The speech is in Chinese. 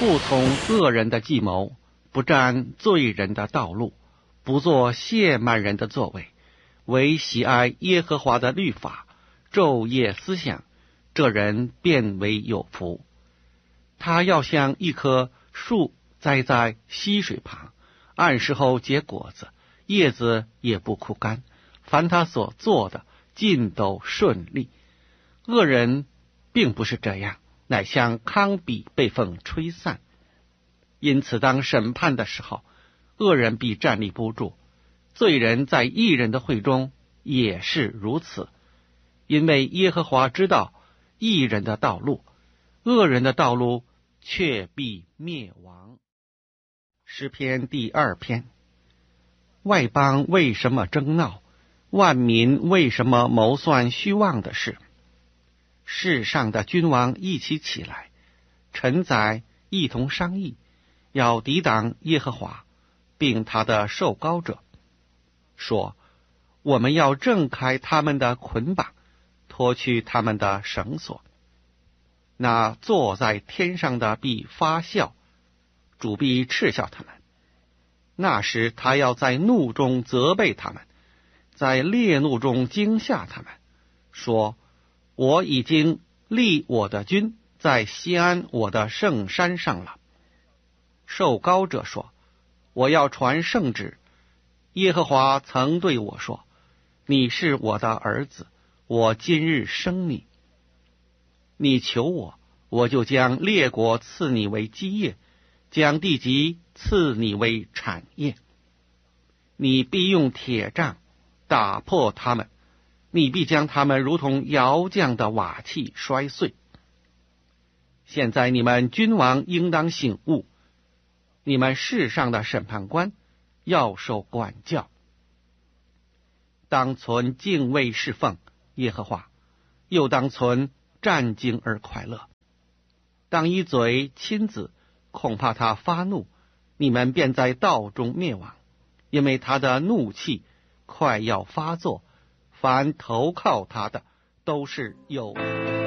不从恶人的计谋，不占罪人的道路，不做亵慢人的作为，唯喜爱耶和华的律法，昼夜思想，这人便为有福。他要像一棵树栽在溪水旁，按时候结果子，叶子也不枯干，凡他所做的尽都顺利。恶人并不是这样，乃像糠秕被风吹散。因此当审判的时候，恶人必站立不住，罪人在义人的会中也是如此。因为耶和华知道义人的道路，恶人的道路却必灭亡。诗篇第2篇。外邦为什么争闹？万民为什么谋算虚妄的事？世上的君王一起起来，臣宰一同商议，要抵挡耶和华，并他的受膏者，说：我们要挣开他们的捆绑，脱去他们的绳索。那坐在天上的必发笑，主必嗤笑他们。那时他要在怒中责备他们，在烈怒中惊吓他们，说：我已经立我的君在西安我的圣山上了。受膏者说：我要传圣旨，耶和华曾对我说：你是我的儿子，我今日生你。你求我，我就将列国赐你为基业，将地级赐你为产业。你必用铁杖打破他们，你必将他们如同窑匠的瓦器摔碎。现在你们君王应当醒悟，你们世上的审判官要受管教。当存敬畏侍奉耶和华，又当存战兢而快乐。当一嘴亲子，恐怕他发怒，你们便在道中灭亡，因为他的怒气快要发作，凡投靠他的都是有福。